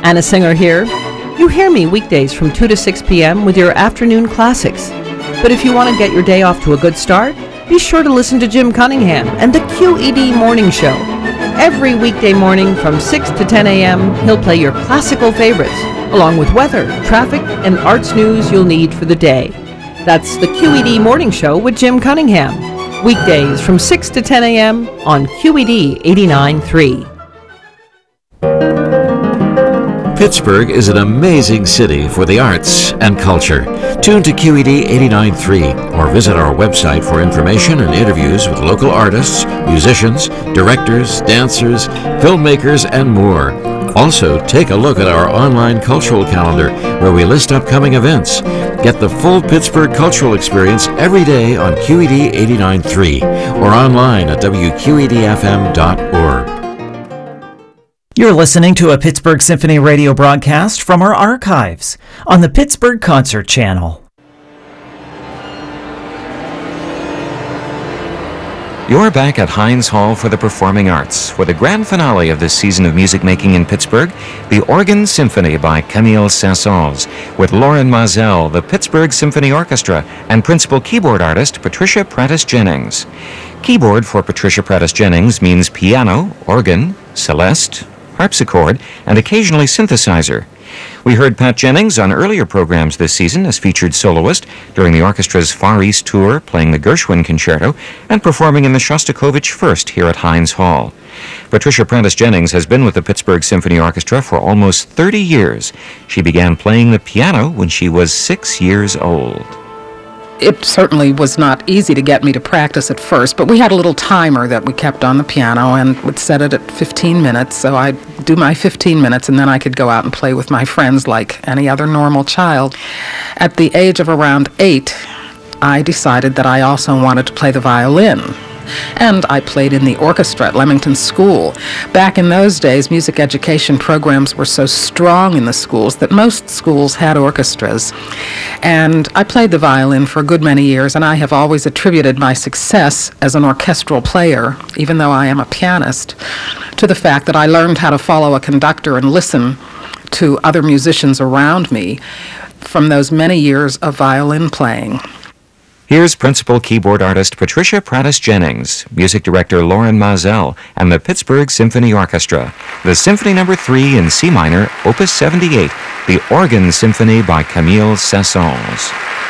Anna Singer here. You hear me weekdays from 2 to 6 p.m. with your afternoon classics. But if you want to get your day off to a good start, be sure to listen to Jim Cunningham and the QED Morning Show. Every weekday morning from 6 to 10 a.m., he'll play your classical favorites, along with weather, traffic, and arts news you'll need for the day. That's the QED Morning Show with Jim Cunningham. Weekdays from 6 to 10 a.m. on QED 89.3. Pittsburgh is an amazing city for the arts and culture. Tune to QED 89.3 or visit our website for information and interviews with local artists, musicians, directors, dancers, filmmakers, and more. Also, take a look at our online cultural calendar where we list upcoming events. Get the full Pittsburgh cultural experience every day on QED 89.3 or online at wqedfm.org. You're listening to a Pittsburgh Symphony radio broadcast from our archives on the Pittsburgh Concert Channel. You're back at Heinz Hall for the Performing Arts for the grand finale of this season of music making in Pittsburgh, the Organ Symphony by Camille Saint-Saëns, with Lauren Mazel, the Pittsburgh Symphony Orchestra, and principal keyboard artist Patricia Prentice Jennings. Keyboard for Patricia Prentice Jennings means piano, organ, celeste, harpsichord, and occasionally synthesizer. We heard Pat Jennings on earlier programs this season as featured soloist during the orchestra's Far East tour, playing the Gershwin Concerto and performing in the Shostakovich First here at Heinz Hall. Patricia Prentice Jennings has been with the Pittsburgh Symphony Orchestra for almost 30 years. She began playing the piano when she was 6 years old. It certainly was not easy to get me to practice at first, but we had a little timer that we kept on the piano and would set it at 15 minutes, so I'd do my 15 minutes and then I could go out and play with my friends like any other normal child. At the age of around 8, I decided that I also wanted to play the violin. And I played in the orchestra at Leamington School. Back in those days, music education programs were so strong in the schools that most schools had orchestras. And I played the violin for a good many years, and I have always attributed my success as an orchestral player, even though I am a pianist, to the fact that I learned how to follow a conductor and listen to other musicians around me from those many years of violin playing. Here's principal keyboard artist Patricia Prentice Jennings, music director Lauren Mazel, and the Pittsburgh Symphony Orchestra, the Symphony No. 3 in C minor, Opus 78, the Organ Symphony by Camille Saint-Saëns.